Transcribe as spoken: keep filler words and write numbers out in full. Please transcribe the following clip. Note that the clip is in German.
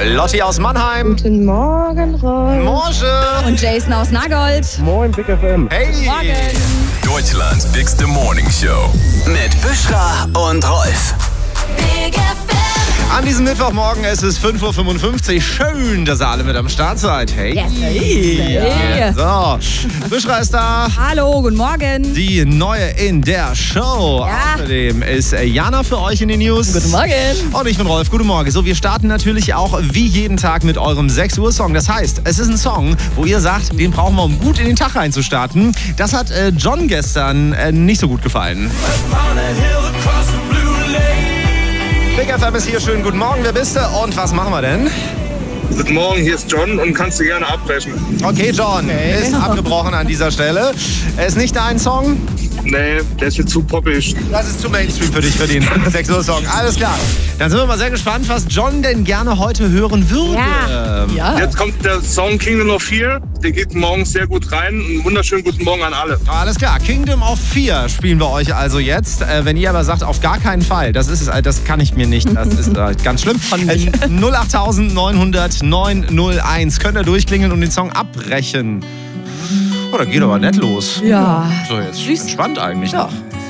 Lotti aus Mannheim. Guten Morgen, Rolf. Morgen. Und Jason aus Nagold. Moin, Big F M. Hey. Morgen. Deutschlands bigste Morning Show. Mit Büschra und Rolf. Big F M. An diesem Mittwochmorgen ist es fünf Uhr fünfundfünfzig. Schön, dass ihr alle mit am Start seid. Hey. Yes. Hey. So, Büschra ist da. Hallo, guten Morgen. Die Neue in der Show. Ja. Außerdem ist Jana für euch in den News. Guten Morgen. Und ich bin Rolf. Guten Morgen. So, wir starten natürlich auch wie jeden Tag mit eurem sechs Uhr Song. Das heißt, es ist ein Song, wo ihr sagt, den brauchen wir, um gut in den Tag reinzustarten. Das hat äh, John gestern äh, nicht so gut gefallen. Big F M ist hier. Schönen guten Morgen. Wer bist du und was machen wir denn? Guten Morgen, hier ist John und kannst du gerne abbrechen. Okay, John Okay. ist abgebrochen an dieser Stelle. Er ist nicht dein Song. Nee, der ist mir zu poppig. Das ist zu Mainstream für dich, für den sechs Uhr Song. Alles klar. Dann sind wir mal sehr gespannt, was John denn gerne heute hören würde. Ja. Ja. Jetzt kommt der Song Kingdom of Fear. Der geht morgens sehr gut rein. Einen wunderschönen guten Morgen an alle. Alles klar, Kingdom of Fear spielen wir euch also jetzt. Äh, wenn ihr aber sagt, auf gar keinen Fall, das ist es, das kann ich mir nicht, das ist äh, ganz schlimm. Äh, null acht neun null null neun null eins könnt ihr durchklingeln und den Song abbrechen. Oh, da geht aber nett los. Ja. So, jetzt Süß. entspannt eigentlich Ja. noch.